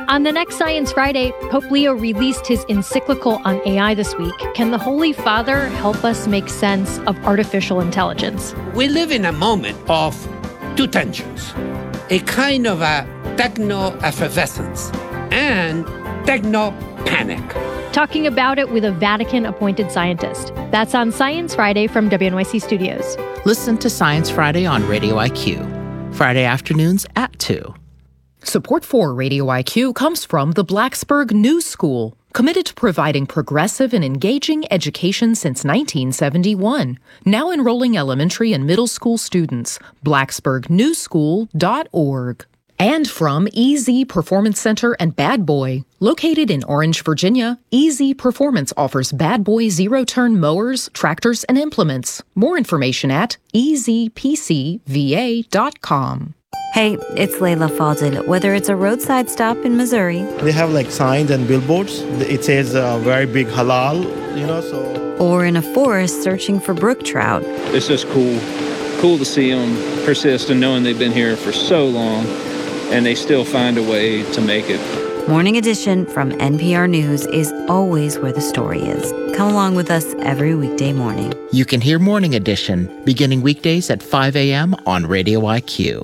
On the next Science Friday, Pope Leo released his encyclical on AI this week. Can the Holy Father help us make sense of artificial intelligence? We live in a moment of two tensions, a kind of a techno-effervescence and techno-panic. Talking about it with a Vatican-appointed scientist. That's on Science Friday from WNYC Studios. Listen to Science Friday on Radio IQ, Friday afternoons at 2. Support for Radio IQ comes from the Blacksburg New School, committed to providing progressive and engaging education since 1971. Now enrolling elementary and middle school students. blacksburgnewschool.org. And from EZ Performance Center and Bad Boy. Located in Orange, Virginia, EZ Performance offers Bad Boy zero-turn mowers, tractors, and implements. More information at ezpcva.com. Hey, it's Layla Faldin. Whether it's a roadside stop in Missouri, they have like signs and billboards. It says very big halal, so. Or in a forest searching for brook trout. It's just cool to see them persist and knowing they've been here for so long and they still find a way to make it. Morning Edition from NPR News is always where the story is. Come along with us every weekday morning. You can hear Morning Edition beginning weekdays at 5 a.m. on Radio IQ.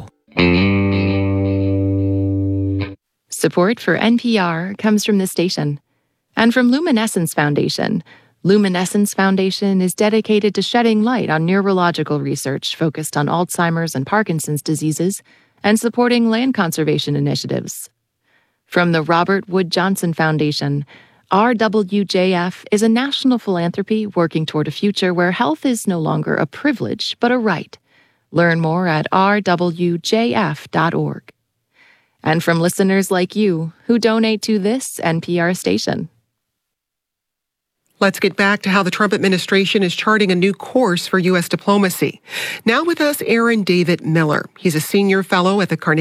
Support for NPR comes from this station and from Luminescence Foundation. Luminescence Foundation is dedicated to shedding light on neurological research focused on Alzheimer's and Parkinson's diseases and supporting land conservation initiatives. From the Robert Wood Johnson Foundation, RWJF is a national philanthropy working toward a future where health is no longer a privilege but a right. Learn more at rwjf.org. And from listeners like you who donate to this NPR station. Let's get back to how the Trump administration is charting a new course for U.S. diplomacy. Now with us, Aaron David Miller. He's a senior fellow at the Carnegie